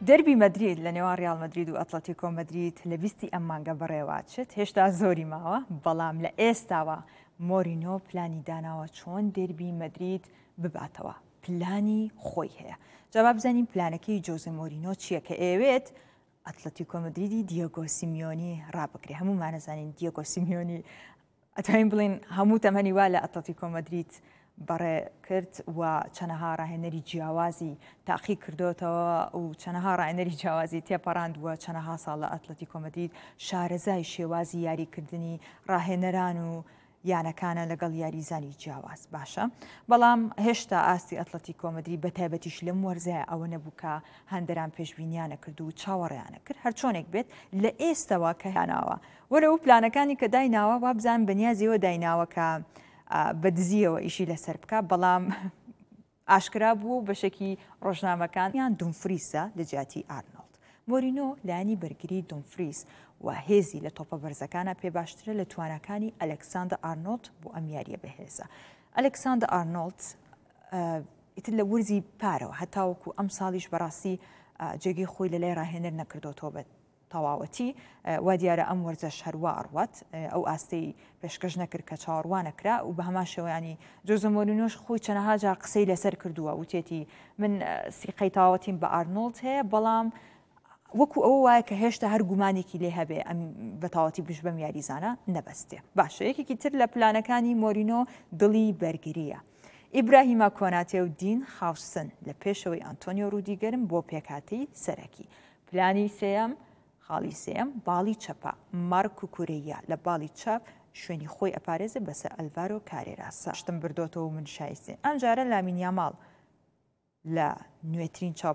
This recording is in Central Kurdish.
دەربی مەدرید لە نێوان ڕیال مەدرید و ئەتلەتیکۆ مەدرید لە بیستی ئەم مانگە بەڕێوەچێت هێشتا زۆری ماوە بەڵام لە ئێستاوە مۆرینۆ پلانی داناوە چۆن دەربی مەدرید بباتەوە پلانی خۆی هەیە جا بزانین پلانەکەی جۆزە مۆرینۆ چییە کە ئێوێت ئەتلەتیکۆ مەدریدی دیێگۆ سیمیۆنی ڕابگرێ هەمومان نەزانین دیێگۆ سیمیۆنی ئەتوانین بڵین هەموو تەمەنی وا لە ئەتلەتیکۆ مەدرید بەڕێ کرد و چەنەها ڕاهێنەری جیاوازی تاقی کردوتەوە و چەنەها ڕاهێنەری جیاوازی تێپەڕاندووە چەنەها ساڵ لە ئەتلەتیکۆ مەدرید شارەزای شێوازی یاریکردنی ڕاهێنەران و یانەکانە لەگەڵ یاریزانی جیاواز باشە بەڵام هێشتا ئاستی ئەتلەتیکۆ مەدرید بە تایبەتیش لەم وەرزەیە ئەوە نەبوو کە هەندەران پێشبینیانە کرد و چاوەڕێیانە کرد هەر چۆنێک بێت لە ئێستەوە کە هیاناوە وەرە و پلانەکانی کە دایناوە وا بزان بەنیازیەوە دایناوە کە بە دزیەوە ئیشی لەسەر بکە بەڵام ئاشکرا بوو بەشێکی ڕۆژنامەکان یان دومفریسە لە جیاتی ئارنۆڵد مۆرینۆ لایانی بەرگری دومفریس و هێزی لە تۆپە بەرزەکانە پێ باشترە لە توانەکانی ئەلەکساندر ئارنۆڵد بۆ ئەم یاریە بەهێزە ئەلەکساندر ئارنۆڵد ئیتر لە ورزی پارەوە هەتاوەکو ئەم ساڵیش بەڕاستی جێگەی خۆی لە لای ڕاهێنەر نەکردوتەوە بێت تەواوەتی وا دیارە ئەم وەرزەش هەروە ئەڕوات ئەو ئاستەی پێشکەش نەکرد کە چاوەڕوانەکرا و بە هەمان شێوەیانی جۆزە مۆرینۆش خۆی چەنەها جار قسەی لەسەر کردووە وتێتی من سیقەی تاوەتیم بە ئارنۆڵد هەیە بەڵام وەکو ئەوە وایە کە هێشتا هەر گومانێکی لێ هەبێ ئەم بەتاوەتی بش بەم یاریزانە نەبەستێ باشە یەکێکی تر لە پلانەکانی مۆرینۆ دڵی بەرگریە ئیبراهیمە کۆناتێ و دین خاوسن لە پێشەوەی ئەنتۆنیۆ ڕودیگەرم بۆ پێکهاتەی سەرەکی پلانی سێەم خاڵی سێم باڵی چەپە مارک و کورەیە لە باڵی چاپ شوێنی خۆی ئەپارێزە بەسەر ئەلڤارۆ کارێراسا شتم بردۆتەوە و من شایستێ ئەمجارە لامین یاماڵ لە نوێترین چاو